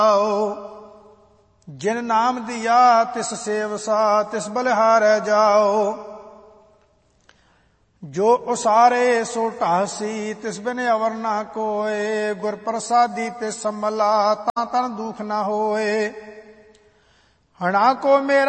ਜਿਨ ਨਾਮ ਦਿਆ ਤਿਸ ਸੇਵਸਾ, ਤਿਸ ਬਲਿਹਾਰੈ ਜਾਓ। ਜੋ ਉਸਾਰੇ ਸੋ ਢਾਸੀ, ਤਿਸ ਬਿਨ ਅਵਰ ਨਾ ਕੋਏ। ਗੁਰ ਪ੍ਰਸਾਦੀ ਤਿਸ ਸੰਭਲਾ, ਤਾਂ ਤਨ ਦੁਖ ਨਾ ਹੋਏ। ਹਣਾ ਕੋ ਮੇਰਾ